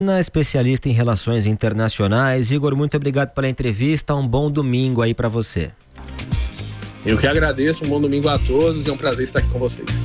especialista em relações internacionais. Igor, muito obrigado pela entrevista, um bom domingo aí para você. Eu que agradeço, um bom domingo a todos, é um prazer estar aqui com vocês.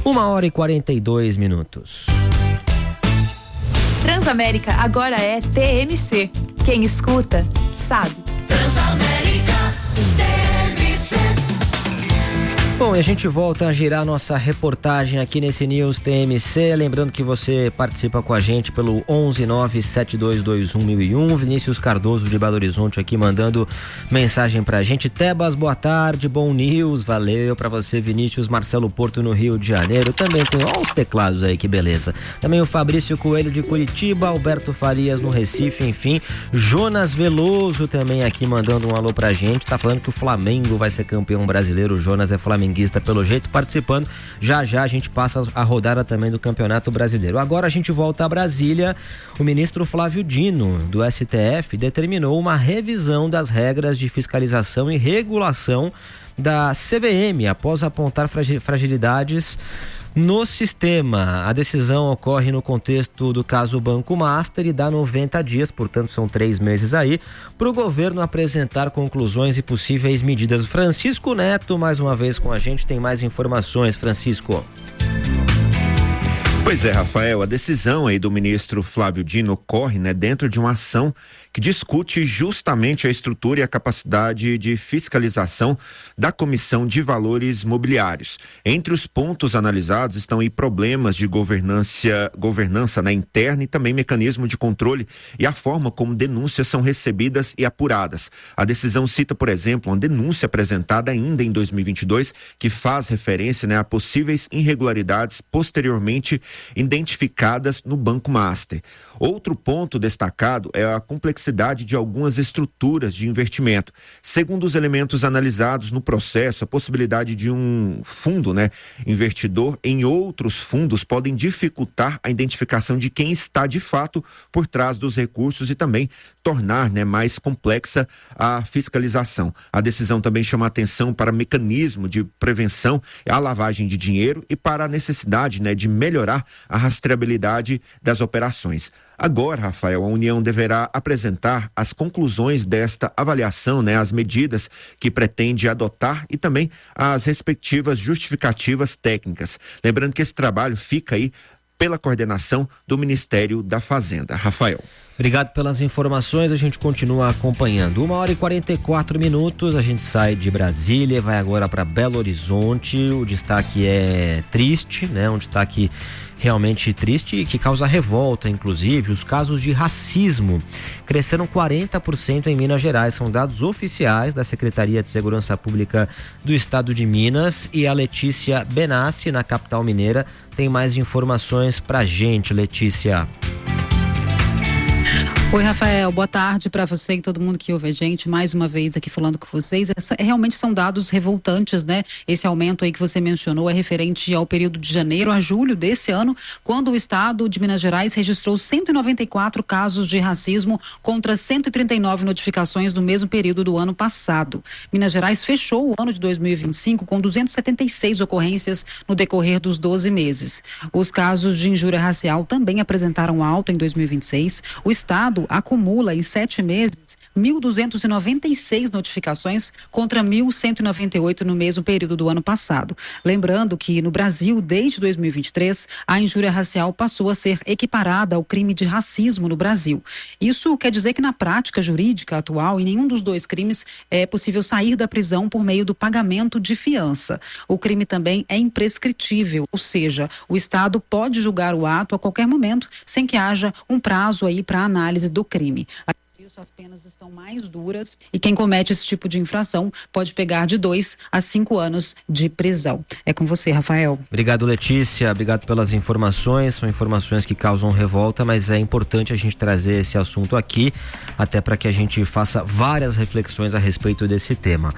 1h42. Transamérica agora é TMC. Quem escuta, sabe. Transamérica TMC. Bom, e a gente volta a girar nossa reportagem aqui nesse News TMC, lembrando que você participa com a gente pelo 11972211001, Vinícius Cardoso de Belo Horizonte aqui mandando mensagem pra gente. Tebas, boa tarde, bom news, valeu pra você, Vinícius. Marcelo Porto no Rio de Janeiro, também tem, ó, os teclados aí, que beleza. Também o Fabrício Coelho de Curitiba, Alberto Farias no Recife, enfim, Jonas Veloso também aqui mandando um alô pra gente, tá falando que o Flamengo vai ser campeão brasileiro, o Jonas é flamenguista pelo jeito, participando. Já a gente passa a rodada também do Campeonato Brasileiro. Agora a gente volta a Brasília. O ministro Flávio Dino, do STF, determinou uma revisão das regras de fiscalização e regulação da CVM, após apontar fragilidades no sistema. A decisão ocorre no contexto do caso Banco Master e dá 90 dias, portanto são 3 meses aí, para o governo apresentar conclusões e possíveis medidas. Francisco Neto, mais uma vez com a gente, tem mais informações. Francisco. Pois é, Rafael, a decisão aí do ministro Flávio Dino ocorre, dentro de uma ação que discute justamente a estrutura e a capacidade de fiscalização da Comissão de Valores Mobiliários. Entre os pontos analisados estão aí problemas de governança interna e também mecanismo de controle e a forma como denúncias são recebidas e apuradas. A decisão cita, por exemplo, uma denúncia apresentada ainda em 2022 que faz referência a possíveis irregularidades posteriormente identificadas no Banco Master. Outro ponto destacado é a complexidade de algumas estruturas de investimento. Segundo os elementos analisados no processo, a possibilidade de um fundo, investidor em outros fundos podem dificultar a identificação de quem está de fato por trás dos recursos e também tornar, mais complexa a fiscalização. A decisão também chama a atenção para mecanismo de prevenção à lavagem de dinheiro e para a necessidade, de melhorar a rastreabilidade das operações. Agora, Rafael, a União deverá apresentar as conclusões desta avaliação, as medidas que pretende adotar e também as respectivas justificativas técnicas. Lembrando que esse trabalho fica aí pela coordenação do Ministério da Fazenda. Rafael. Obrigado pelas informações, a gente continua acompanhando. 1h44, a gente sai de Brasília, vai agora para Belo Horizonte. O destaque é triste, um destaque realmente triste e que causa revolta, inclusive. Os casos de racismo cresceram 40% em Minas Gerais, são dados oficiais da Secretaria de Segurança Pública do Estado de Minas, e a Letícia Benassi, na capital mineira, tem mais informações pra gente. Letícia. Oi, Rafael, boa tarde para você e todo mundo que ouve a gente, mais uma vez aqui falando com vocês. Realmente são dados revoltantes, Esse aumento aí que você mencionou é referente ao período de janeiro a julho desse ano, quando o estado de Minas Gerais registrou 194 casos de racismo contra 139 notificações no mesmo período do ano passado. Minas Gerais fechou o ano de 2025 com 276 ocorrências no decorrer dos 12 meses. Os casos de injúria racial também apresentaram alta em 2026. O estado acumula em 7 meses 1.296 notificações contra 1.198 no mesmo período do ano passado. Lembrando que no Brasil, desde 2023, a injúria racial passou a ser equiparada ao crime de racismo no Brasil. Isso quer dizer que na prática jurídica atual, em nenhum dos dois crimes é possível sair da prisão por meio do pagamento de fiança. O crime também é imprescritível, ou seja, o Estado pode julgar o ato a qualquer momento, sem que haja um prazo aí para análise do crime. As penas estão mais duras e quem comete esse tipo de infração pode pegar de 2 a 5 anos de prisão. É com você, Rafael. Obrigado, Letícia. Obrigado pelas informações. São informações que causam revolta, mas é importante a gente trazer esse assunto aqui, até para que a gente faça várias reflexões a respeito desse tema.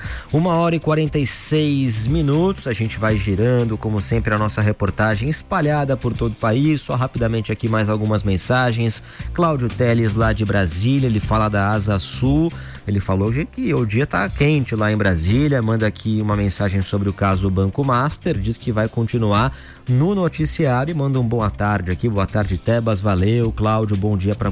1h46, a gente vai girando, como sempre, a nossa reportagem espalhada por todo o país. Só rapidamente aqui mais algumas mensagens. Cláudio Teles, lá de Brasília, ele fala lá da Asa Sul. Ele falou hoje que o dia tá quente lá em Brasília, manda aqui uma mensagem sobre o caso Banco Master, diz que vai continuar no noticiário e manda um boa tarde aqui, boa tarde Tebas, valeu, Cláudio, bom dia para